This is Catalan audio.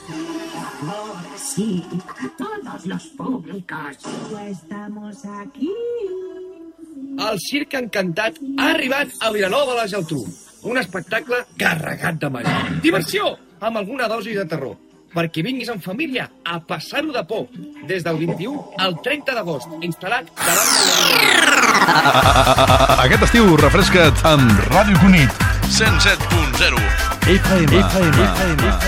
Sí, todos los públicos. Estamos aquí. El Circ Encantat ha arribat a Vilanova de la Geltrú. Un espectacle carregat de màgia. Diversió, amb alguna dosi de terror. Perquè vinguis en família a passar-ho de por. Des del 21 al 30 d'agost, instal·lat davant de Aquest estiu refresca't amb Ràdio Cunit 107.0 FM.